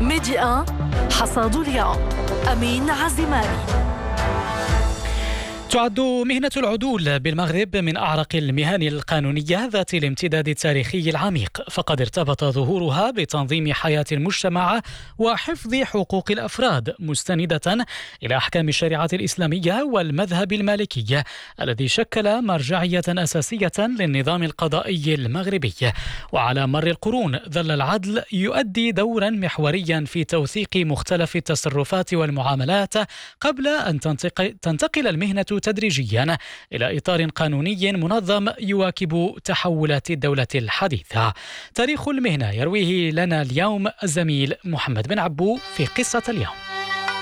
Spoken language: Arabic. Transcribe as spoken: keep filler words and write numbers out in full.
ميديا حصاد اليوم. أمين عزماني. تعد مهنة العدول بالمغرب من أعرق المهن القانونية ذات الامتداد التاريخي العميق، فقد ارتبط ظهورها بتنظيم حياة المجتمع وحفظ حقوق الأفراد، مستندة إلى أحكام الشريعة الإسلامية والمذهب المالكي الذي شكل مرجعية أساسية للنظام القضائي المغربي. وعلى مر القرون ظل العدل يؤدي دورا محوريا في توثيق مختلف التصرفات والمعاملات قبل أن تنتقل المهنة تدريجيا إلى إطار قانوني منظم يواكب تحولات الدولة الحديثة. تاريخ المهنة يرويه لنا اليوم الزميل محمد بن عبو في قصة اليوم.